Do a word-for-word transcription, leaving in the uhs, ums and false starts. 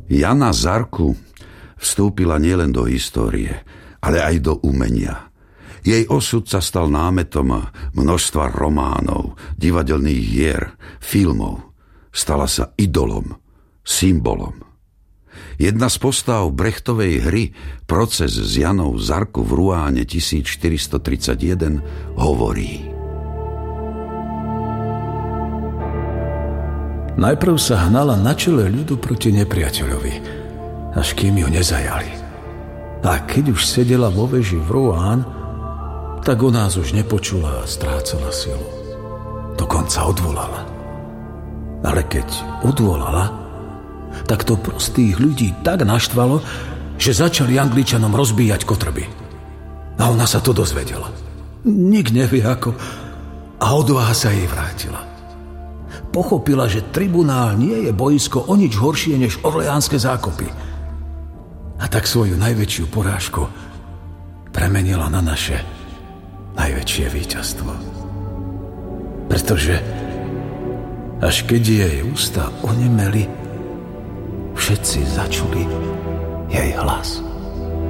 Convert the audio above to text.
Jana Zarku vstúpila nielen do histórie, ale aj do umenia. Jej osud sa stal námetom množstva románov, divadelných hier, filmov. Stala sa idolom, symbolom. Jedna z postav Brechtovej hry Proces s Janou Zarku v Ruáne tisícštyristotridsaťjeden hovorí: Najprv sa hnala na čele ľudu proti nepriateľovi, až kým ju nezajali. A keď už sedela vo veži v Rouen, tak o nás už nepočula a strácala silu. Dokonca odvolala. Ale keď odvolala, tak to prostých ľudí tak naštvalo, že začali Angličanom rozbíjať kotrby. A ona sa to dozvedela. Nik nevie ako. A odvaha sa jej vrátila. Pochopila, že tribunál nie je boisko o nič horšie než orleánske zákopy. A tak svoju najväčšiu porážku premenila na naše najväčšie víťazstvo. Pretože až keď jej ústa onemeli, všetci začuli jej hlas.